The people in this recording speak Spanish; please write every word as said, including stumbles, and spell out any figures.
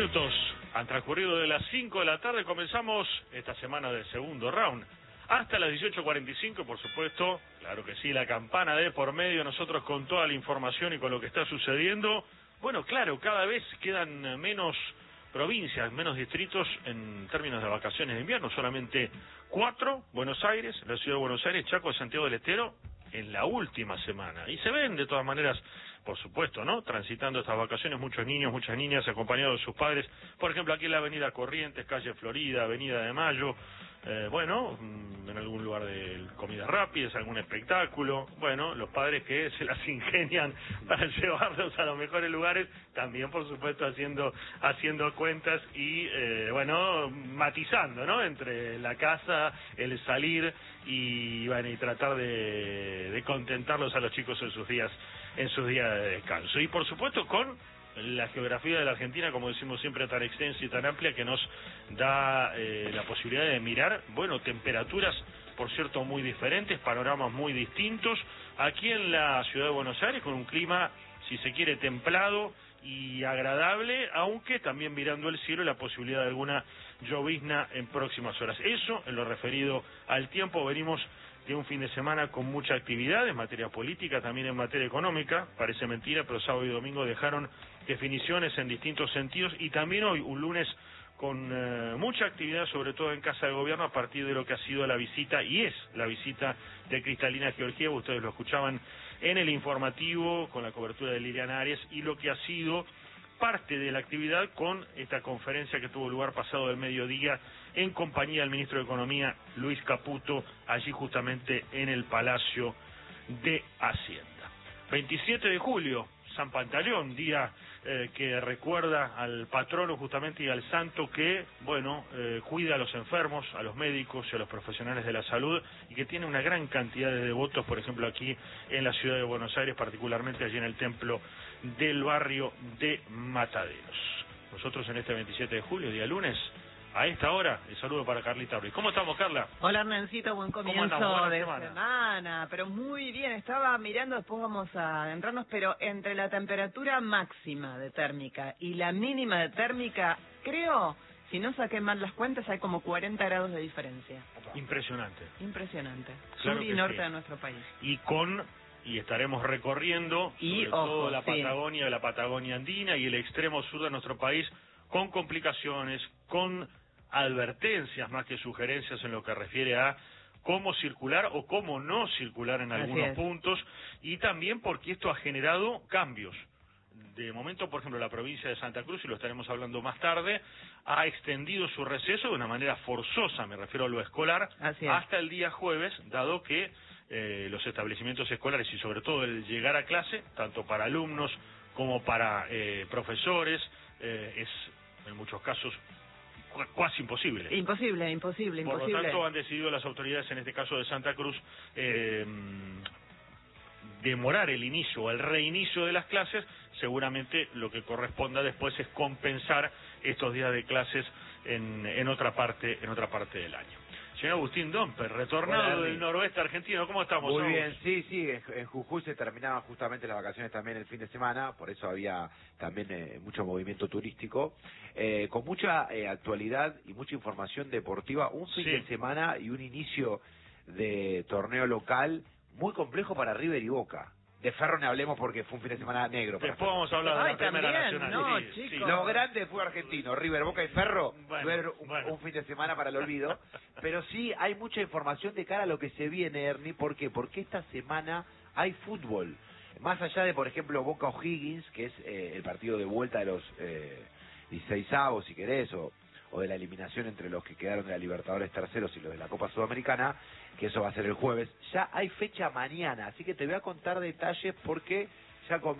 minutos han transcurrido de las cinco de la tarde. Comenzamos esta semana del segundo round. Hasta las dieciocho cuarenta y cinco, por supuesto, claro que sí, la campana de por medio, nosotros con toda la información y con lo que está sucediendo. Bueno, claro, cada vez quedan menos provincias, menos distritos en términos de vacaciones de invierno, solamente cuatro: Buenos Aires, la ciudad de Buenos Aires, Chaco, Santiago del Estero, en la última semana. Y se ven, de todas maneras, por supuesto, ¿no?, transitando estas vacaciones muchos niños, muchas niñas acompañados de sus padres, por ejemplo, aquí en la avenida Corrientes, calle Florida, avenida de Mayo, eh, bueno, en algún lugar de comidas rápidas, algún espectáculo, bueno, los padres que se las ingenian para llevarlos a los mejores lugares, también, por supuesto, haciendo haciendo cuentas y, eh, bueno, matizando, ¿no?, entre la casa, el salir y, bueno, y tratar de, de contentarlos a los chicos en sus días en sus días de descanso. Y, por supuesto, con la geografía de la Argentina, como decimos siempre, tan extensa y tan amplia, que nos da eh, la posibilidad de mirar, bueno, temperaturas, por cierto, muy diferentes, panoramas muy distintos, aquí en la ciudad de Buenos Aires, con un clima, si se quiere, templado y agradable, aunque también mirando el cielo la posibilidad de alguna llovizna en próximas horas. Eso, en lo referido al tiempo, venimos de un fin de semana con mucha actividad en materia política, también en materia económica, parece mentira, pero sábado y domingo dejaron definiciones en distintos sentidos, y también hoy, un lunes con eh, mucha actividad, sobre todo en Casa de Gobierno, a partir de lo que ha sido la visita, y es la visita de Cristalina Georgieva. Ustedes lo escuchaban en el informativo, con la cobertura de Liliana Arias, y lo que ha sido parte de la actividad con esta conferencia que tuvo lugar pasado del mediodía en compañía del ministro de Economía, Luis Caputo, allí justamente en el Palacio de Hacienda. veintisiete de julio, San Pantaleón, día eh, que recuerda al patrono justamente y al santo que, bueno, eh, cuida a los enfermos, a los médicos y a los profesionales de la salud, y que tiene una gran cantidad de devotos, por ejemplo, aquí en la ciudad de Buenos Aires, particularmente allí en el templo del barrio de Mataderos. Nosotros en este veintisiete de julio, día lunes, a esta hora, el saludo para Carlita Ruiz. ¿Cómo estamos, Carla? Hola, Hernancito, buen comienzo de semana? semana. Pero muy bien, estaba mirando, después vamos a adentrarnos, pero entre la temperatura máxima de térmica y la mínima de térmica, creo, si no saqué mal las cuentas, hay como cuarenta grados de diferencia. Impresionante. Impresionante. Claro Sur y que norte sí. de nuestro país. Y con... y estaremos recorriendo y, sobre ojo, todo la sí. Patagonia, la Patagonia andina y el extremo sur de nuestro país, con complicaciones, con advertencias más que sugerencias en lo que refiere a cómo circular o cómo no circular en algunos puntos, y también porque esto ha generado cambios. De momento, por ejemplo, la provincia de Santa Cruz, y lo estaremos hablando más tarde, ha extendido su receso de una manera forzosa, me refiero a lo escolar, hasta el día jueves, dado que eh, los establecimientos escolares y sobre todo el llegar a clase, tanto para alumnos como para eh, profesores, eh, es en muchos casos casi imposible. Imposible, imposible, Por imposible. lo tanto, han decidido las autoridades, en este caso de Santa Cruz, eh, demorar el inicio o el reinicio de las clases. Seguramente lo que corresponda después es compensar estos días de clases en, en otra parte, en otra parte del año. Señor Agustín Domper, retornado del noroeste argentino, ¿cómo estamos? Muy bien, sí, sí, en, en Jujuy se terminaban justamente las vacaciones también el fin de semana, por eso había también eh, mucho movimiento turístico, eh, con mucha eh, actualidad y mucha información deportiva, un fin sí. de semana y un inicio de torneo local muy complejo para River y Boca. De Ferro no hablemos porque fue un fin de semana negro. Después vamos a hablar de Ay, la Primera también, Nacional. no, sí, chicos. sí. Lo grande fue argentino, River, Boca y Ferro, bueno, un, bueno. un fin de semana para el olvido. Pero sí hay mucha información de cara a lo que se viene, Ernie. ¿Por qué? Porque esta semana hay fútbol. Más allá de, por ejemplo, Boca O'Higgins, que es eh, el partido de vuelta de los eh, dieciseisavos, si querés, o, o de la eliminación entre los que quedaron de la Libertadores terceros y los de la Copa Sudamericana, que eso va a ser el jueves. Ya hay fecha mañana, así que te voy a contar detalles porque ya comienza